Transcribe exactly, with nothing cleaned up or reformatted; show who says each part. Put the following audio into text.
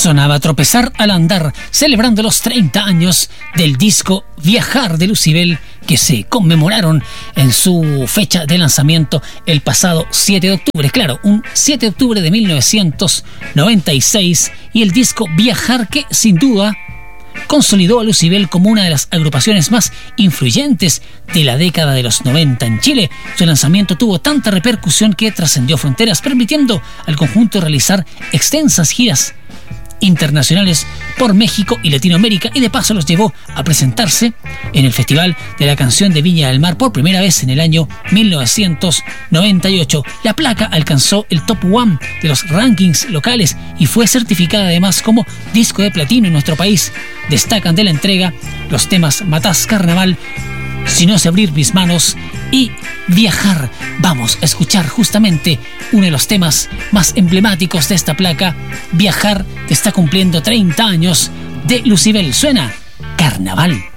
Speaker 1: Sonaba Tropezar al andar, celebrando los treinta años del disco Viajar de Lucybell, que se conmemoraron en su fecha de lanzamiento el pasado siete de octubre. Claro, un siete de octubre de mil novecientos noventa y seis, y el disco Viajar, que sin duda consolidó a Lucybell como una de las agrupaciones más influyentes de la década de los noventa en Chile. Su lanzamiento tuvo tanta repercusión que trascendió fronteras, permitiendo al conjunto realizar extensas giras internacionales por México y Latinoamérica, y de paso los llevó a presentarse en el Festival de la Canción de Viña del Mar por primera vez en el año mil novecientos noventa y ocho. La placa alcanzó el top one de los rankings locales y fue certificada además como disco de platino en nuestro país. Destacan de la entrega los temas Matás Carnaval, Si no sé abrir mis manos y Viajar. Vamos a escuchar justamente uno de los temas más emblemáticos de esta placa, Viajar, que está cumpliendo treinta años de Lucybell. Suena Carnaval.